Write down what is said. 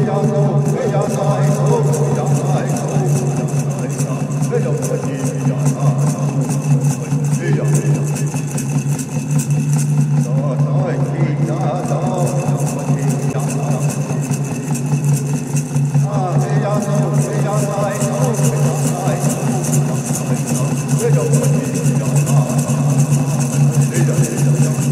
Hãy subscribe cho kênh Ghiền Mì Gõ để không bỏ lỡ